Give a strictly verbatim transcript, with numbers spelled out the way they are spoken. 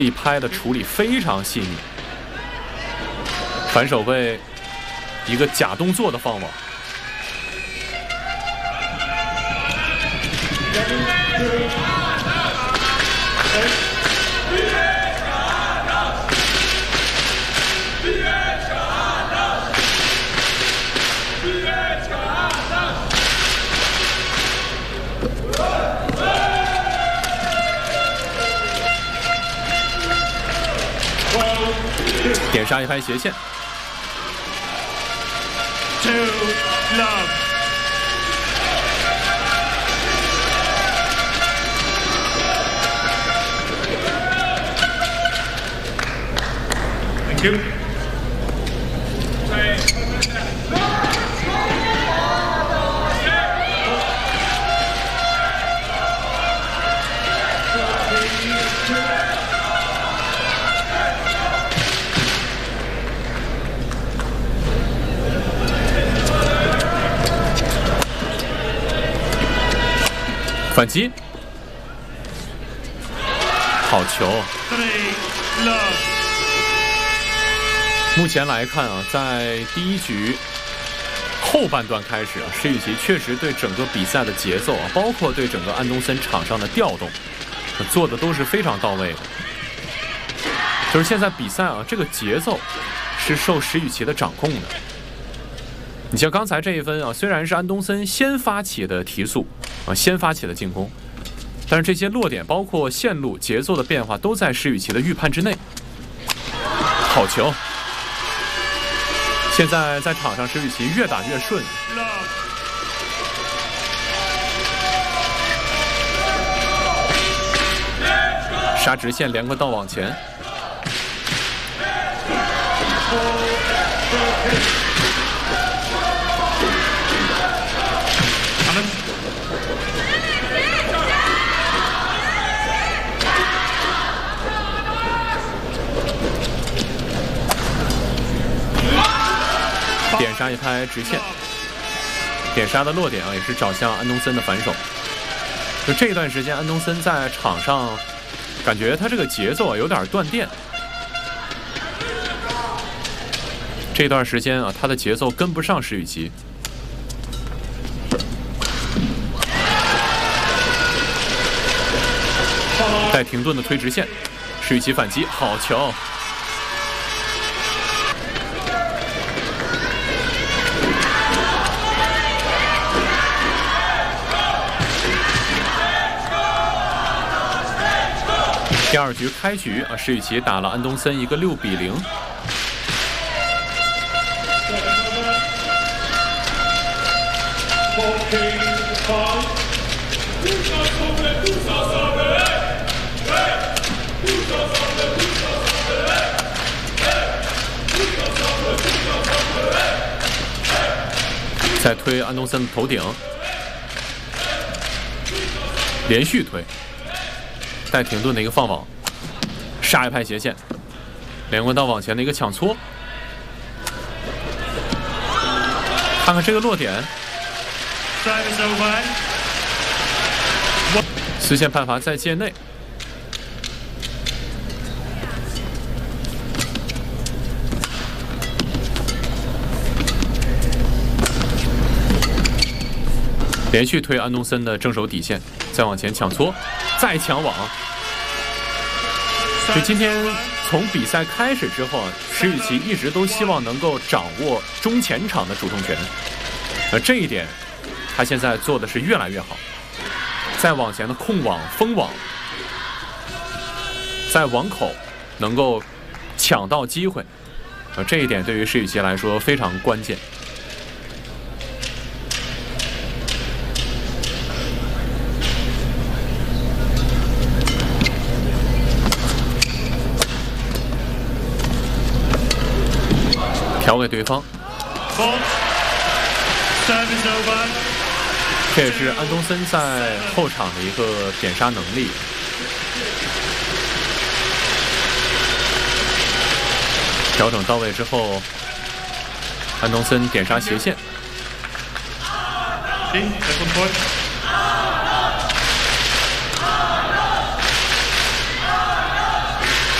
一拍的处理非常细腻，反手位一个假动作的放网。 点杀一拍斜线。 Two love. Thank you. 反击，好球！目前来看啊，在第一局后半段开始啊，石宇奇确实对整个比赛的节奏啊，包括对整个安东森场上的调动，做的都是非常到位的。就是现在比赛啊，这个节奏是受石宇奇的掌控的。你像刚才这一分啊，虽然是安东森先发起的提速。 啊，先发起了进攻，但是这些落点包括线路、节奏的变化都在石宇奇的预判之内。好球！现在在场上，石宇奇越打越顺。杀直线连个道往前。 点杀一拍直线，点杀的落点啊，也是找向安东森的反手。就这段时间，安东森在场上感觉他这个节奏啊有点断电。这段时间啊，他的节奏跟不上石宇奇。带停顿的推直线，石宇奇反击，好球！ 第二局开局啊，石宇奇打了安东森一个六比零。再推安东森的头顶，连续推。 带停顿的一个放网，杀一拍斜线，连贯到网前的一个抢搓，看看这个落点，丝线判罚在界内，连续推安东森的正手底线，再往前抢搓，再抢网。 就今天从比赛开始之后啊，石宇奇一直都希望能够掌握中前场的主动权，而这一点他现在做的是越来越好。再往前的控网、封网，在网口能够抢到机会，而这一点对于石宇奇来说非常关键。 调给对方，这也是安东森在后场的一个点杀能力。调整到位之后，安东森点杀斜线。